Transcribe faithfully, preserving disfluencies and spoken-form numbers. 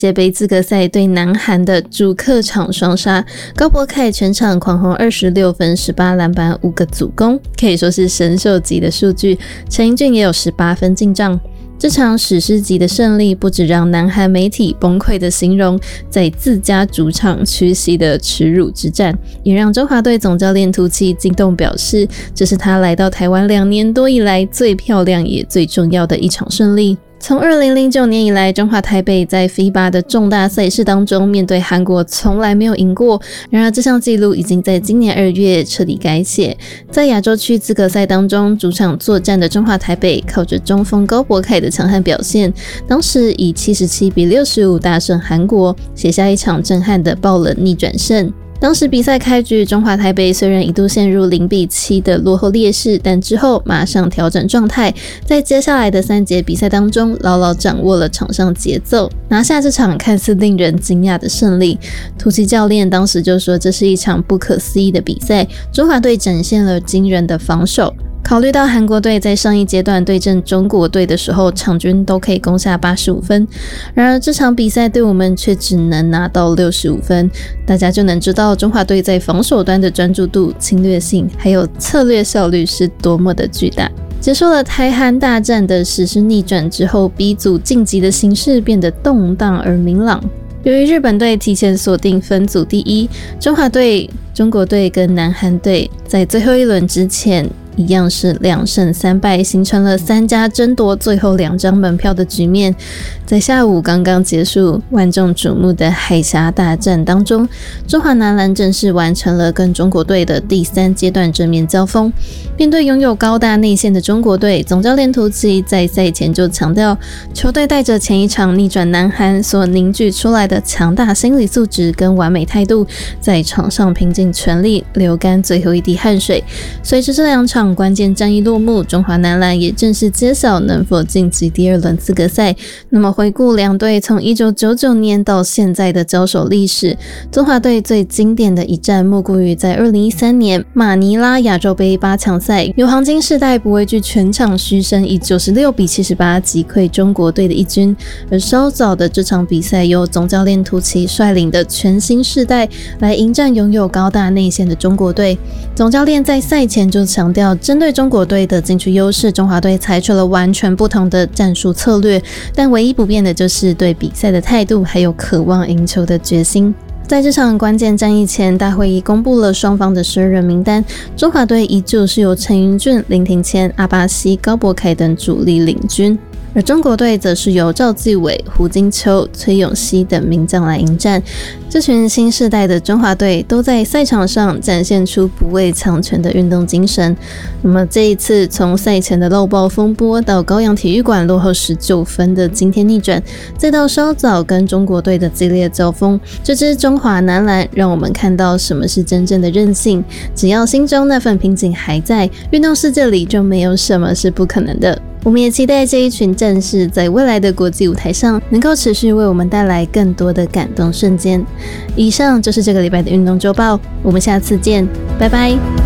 世界杯资格赛对南韩的主客场双杀，高柏凯全场狂轰二十六分、十八篮板、五个助攻，可以说是神兽级的数据。陈英俊也有十八分进账。这场史诗级的胜利不只让南韩媒体崩溃的形容在自家主场屈膝的耻辱之战，也让中华队总教练涂启激动表示，这是他来到台湾两年多以来最漂亮也最重要的一场胜利。从二零零九年以来，中华台北在 F I B A 的重大赛事当中面对韩国从来没有赢过，然而这项纪录已经在今年二月彻底改写。在亚洲区资格赛当中，主场作战的中华台北靠着中锋高柏凯的强悍表现，当时以七十七比六十五大胜韩国，写下一场震撼的爆冷逆转胜。当时比赛开局，中华台北虽然一度陷入零比七的落后劣势，但之后马上调整状态，在接下来的三节比赛当中牢牢掌握了场上节奏，拿下这场看似令人惊讶的胜利。涂启教练当时就说，这是一场不可思议的比赛，中华队展现了惊人的防守。考虑到韩国队在上一阶段对阵中国队的时候，场均都可以攻下八十五分，然而这场比赛对我们却只能拿到六十五分，大家就能知道中华队在防守端的专注度、侵略性还有策略效率是多么的巨大。结束了台韩大战的实施逆转之后， B 组晋级的形势变得动荡而明朗。由于日本队提前锁定分组第一，中华队、中国队跟南韩队在最后一轮之前一样是两胜三败，形成了三家争夺最后两张门票的局面。在下午刚刚结束万众瞩目的海峡大战当中，中华男篮正式完成了跟中国队的第三阶段正面交锋。面对拥有高大内线的中国队，总教练涂启在赛前就强调，球队带着前一场逆转南韩所凝聚出来的强大心理素质跟完美态度，在场上拼尽全力，流干最后一滴汗水。随着这两场关键战役落幕，中华男篮也正式揭晓能否晋级第二轮资格赛。那么回顾两队从一九九九年到现在的交手历史，中华队最经典的一战莫过于在二零一三年马尼拉亚洲杯八强赛，由黄金世代不畏惧全场嘘声，以九十六比七十八击溃中国队的一军。而稍早的这场比赛，由总教练涂启率领的全新世代来迎战拥有高大内线的中国队。总教练在赛前就强调，针对中国队的禁区优势，中华队采取了完全不同的战术策略，但唯一不变的就是对比赛的态度，还有渴望赢球的决心。在这场关键战役前，大会议公布了双方的十二人名单，中华队依旧是由陈英俊、林庭谦、阿巴西、高柏凯等主力领军，而中国队则是由赵继伟、胡金秋、崔永熙等名将来迎战。这群新世代的中华队都在赛场上展现出不畏强权的运动精神。那么这一次从赛前的漏爆风波到高阳体育馆落后十九分的惊天逆转，再到稍早跟中国队的激烈交锋，这支中华男篮让我们看到什么是真正的韧性。只要心中那份瓶颈还在，运动世界里就没有什么是不可能的。我们也期待这一群战士在未来的国际舞台上能够持续为我们带来更多的感动瞬间。以上就是这个礼拜的运动周报，我们下次见，拜拜。